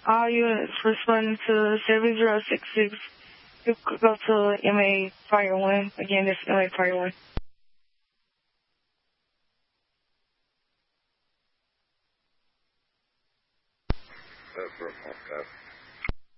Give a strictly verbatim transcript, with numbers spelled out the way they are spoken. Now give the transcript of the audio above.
All units responding to seven zero six six, you could go to M A Fire one. Again, this is M A Fire one. That's right, okay.